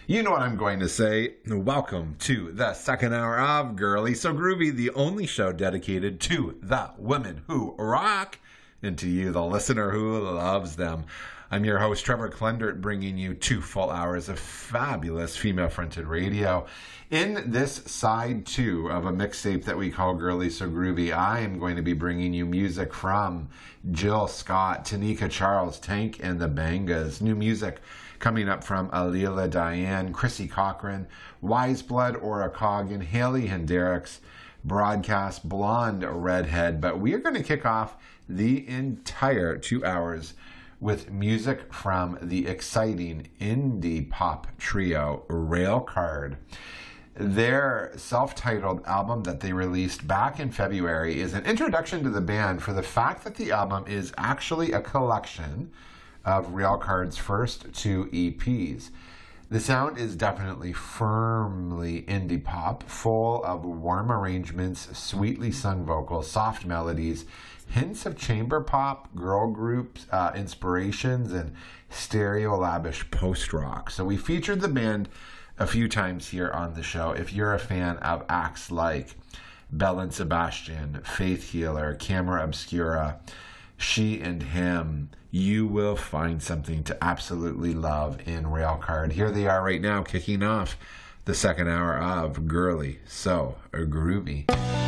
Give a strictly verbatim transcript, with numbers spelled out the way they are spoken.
You know what I'm going to say. Welcome to the second hour of Girly So Groovy, the only show dedicated to the women who rock and to you, the listener who loves them. I'm your host, Trevor Klendert, bringing you two full hours of fabulous female-fronted radio. In this side two of a mixtape that we call Girly So Groovy, I am going to be bringing you music from Jill Scott, Tanika Charles, Tank and the Bangas. New music coming up from Alila Diane, Chrissy Cochran, Wiseblood, Aura Coggin, Haley Hendricks, Broadcast, Blonde Redhead. But we are going to kick off the entire two hours with music from the exciting indie pop trio Railcard. Their self-titled album that they released back in February is an introduction to the band for the fact that the album is actually a collection of Railcard's first two E Ps. The sound is definitely firmly indie pop, full of warm arrangements, sweetly sung vocals, soft melodies, hints of chamber pop, girl group uh, inspirations, and stereo-lavish post-rock. So we featured the band a few times here on the show. If you're a fan of acts like Belle and Sebastian, Faith Healer, Camera Obscura, She and Him, you will find something to absolutely love in Railcard. Here they are right now, kicking off the second hour of Girly So Groovy.